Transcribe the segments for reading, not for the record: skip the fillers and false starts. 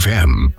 FM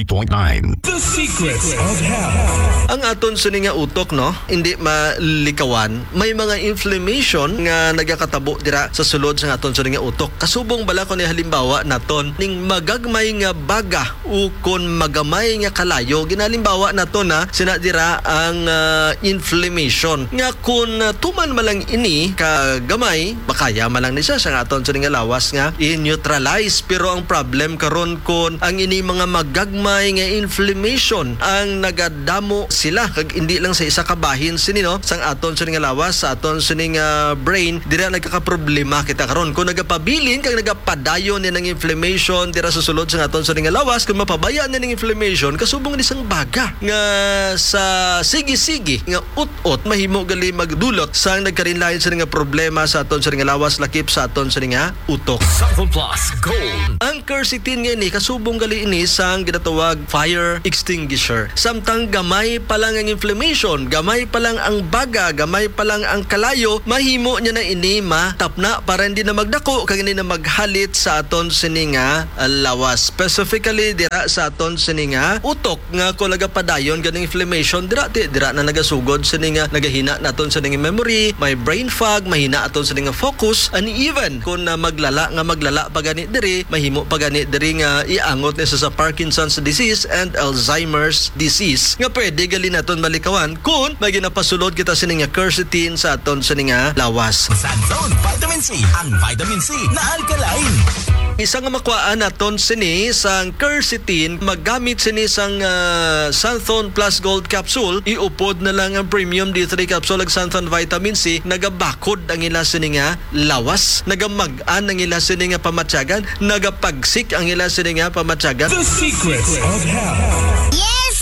103.9. The Secrets of Health. Ang aton sini nga utok no, hindi malikawan, may mga inflammation nga nagakatabo dira sa sulod sa aton sini nga utok. Kasubong bala ko ni halimbawa naton ning magagmay nga baga o kon magamay nga kalayo, ginalimbawa naton na sina dira ang inflammation nga kun tuman malang ini kagamay, bakaya malang ni siya sa aton sini nga lawas nga i-neutralize. Pero ang problem karon kon ang ini mga magagmay nga inflammation ang nagadamo sila kag hindi lang sa isa ka bahin sini no sang aton sini nga lawas sa aton sini nga brain dira nagkakaproblema kita karon kung nagapabilin kag nagapadayon ni ng inflammation dira sa sulod sang aton sini nga lawas kung mapabayaan ni ng inflammation kasubong ni sang baga nga sa sige-sige nga ut-ut mahimo gali magdulot sang nagkarinlayon sini nga problema sa aton sini nga lawas lakip sa aton sini nga utok. Sample Plus Gold. Ang quercetin nga ini kasubong gali ini sang ginatawag fire extinguisher. Samtang gamay pa lang ang inflammation, gamay pa lang ang baga, gamay pa lang ang kalayo, mahimo niya na ini matapna para hindi na magdako kag hindi na maghalit sa aton sini nga lawas. Specifically dira sa aton sini nga utok nga kung nagapadayon ganing inflammation dira na nagasugod sini nga nagahina naton sini nga memory, may brain fog, mahina aton sini nga focus, and even kung maglala pa gani diri, mahimo pa gani diri nga iangot ni sa Parkinson's disease and Alzheimer's disease nga pwede gali naton malikawan kung may ginapasulod kita sini nga quercetin sa aton sini nga lawas. Sanzone Vitamin C, ang vitamin C na alkaline. Isa nga makuhaan naton sini sang quercetin, maggamit sini sang Santhone Plus Gold Capsule, iupod na lang ang Premium D3 Capsule ag Santhone Vitamin C, nagabakod ang ila sini nga lawas, nagamag-an ang ila sini nga pamatyagan, nagapagsik ang ila sini nga pamatyagan. The Secrets of Health.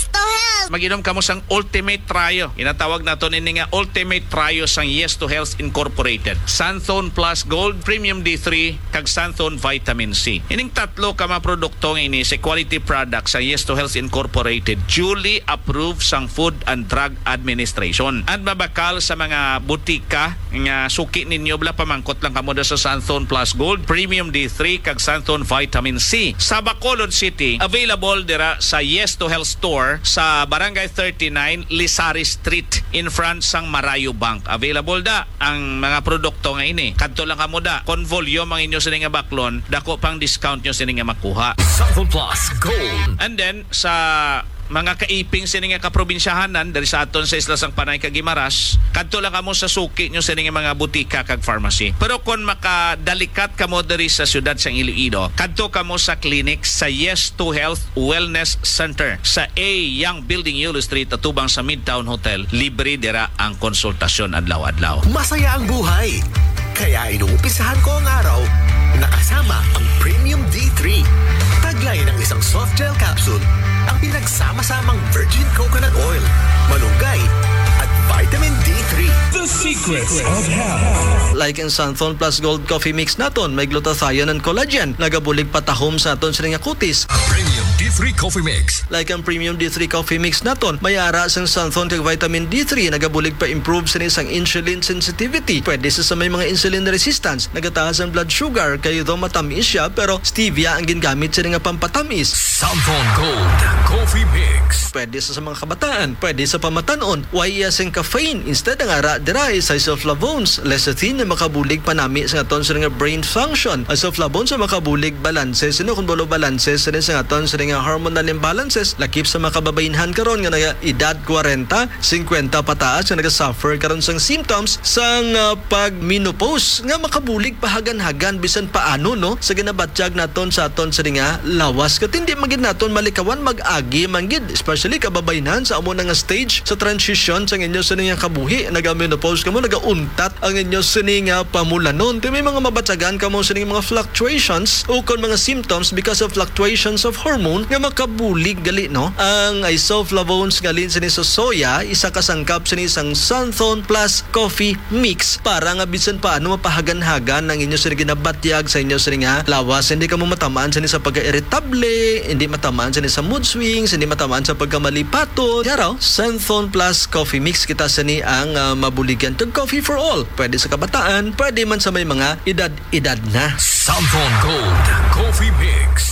Mag-inom kamo sang Ultimate Trio. Inatawag nato ini nga Ultimate Trio sang Yes to Health Incorporated. Santhone Plus Gold, Premium D3, kag Santhone Vitamin C. Ining tatlo ka mga produkto nga ini sa quality product sa Yes to Health Incorporated, duly approved sang Food and Drug Administration. At mabakal sa mga butika nga suki ninyo bla pamangkot lang kamo sa Santhone Plus Gold, Premium D3, kag Santhone Vitamin C. Sa Bacolod City, available dira sa Yes to Health Store sa Barangay 39, Lisari Street, in front sang Marayo Bank. Available da ang mga produkto nga ini. Kadto lang kamo da. Kon volume ang inyo sini nga baklon, dako pang discount nyo sini nga makuha. Sample Plus Gold. And then sa mga kaiping sini nga kaprobinsyahanan dari sa aton sa Isla Sang Panay kag Guimaras, kadto lang kamo sa suki nyo sini nga mga butika kag pharmacy. Pero kon makadalikat kamo diri sa syudad sang Iloilo, kadto kamo sa clinic sa Yes to Health Wellness Center sa A Young Building, Yulo Street, atubang sa Midtown Hotel. Libre dira ang konsultasyon adlaw-adlaw. Masaya ang buhay. Kaya inuumpisahan ko ang araw nakasama ang Premium D3. Taglay ng isang soft gel capsule, ang pinagsama-samang virgin coconut oil, malunggay, at vitamin D3. The Secrets of Health. Like in Santhone Plus Gold Coffee Mix naton, may glutathione and collagen, nagabulig patahom sa aton sini nga kutis. Premium D3 Coffee Mix. Like ang Premium D3 Coffee Mix naton, may ara sang Santhone kag vitamin D3, nagabulig pa improve sini sang insulin sensitivity. Pwede sa may mga insulin resistance, nagataas ang blood sugar, kayo daw matamis siya pero stevia ang gingamit sini nga pampatamis. Santhone Gold Coffee Mix. Pwede sa mga kabataan, pwede sa pamatanon. Why sing caffeine instead ang ara dira is isoflavones, lecithin na makabulig panami sa aton sa nga brain function. Isoflavones sa makabulig balances, sino kung bolo balances sa aton sa nga hormonal imbalances, lakip sa makababainhan karon nga naga edad 40, 50 pataas nga naga-suffer karon sang symptoms sang pag-menopause nga makabulig pahagan-hagan bisan paano no sa ginabatyag naton sa aton sa nga lawas kat hindi magid naton malikawan mag-agi manggid, especially kababainhan sa amo nga stage sa transition sa inyo sa nga kabuhi, naga-menopause kamo, naga-untat ang inyo sa nga pamulanon. May mga mabatyagan kamo sa mga fluctuations o kon mga symptoms because of fluctuations of hormone nga makabulig gali no. Ang isoflavones galin sa soya, isa kasangkap sa isang Santhone Plus Coffee Mix para nga bisan paano mapahagan-hagan ang inyo sa ginabatyag sa inyo sa nga lawas. Hindi ka mo matamaan sa pagka-irritable, hindi matamaan sa mood swings, hindi matamaan sa pagkamalipaton. Yaraw, Santhone Plus Coffee Mix kita sa ni ang mabuligan to coffee for all. Pwede sa kabataan, pwede man sa may mga edad-edad na. Santhone Gold Coffee Mix. Santhone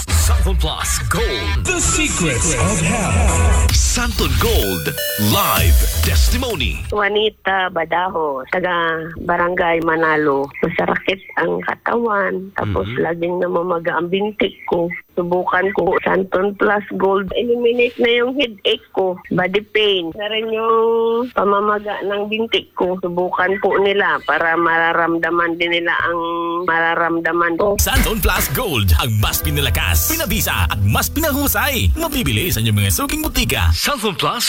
Santon Plus Gold. The secrets of health. Santon Gold Live Testimony. Juanita Badaho, taga Barangay Manalo. Masakit ang katawan, tapos laging namamaga ang bintik ko. Subukan ko Santon Plus Gold. Eliminate na yung headache ko, body pain. Na rin yung pamamaga ng bintik ko. Subukan po nila para mararamdaman din nila ang mararamdaman ko. Santon Plus Gold, ang mas pinalakas, pinabisa at mas pinahusay. Mabibili sa inyong mga suking butika. Santon Plus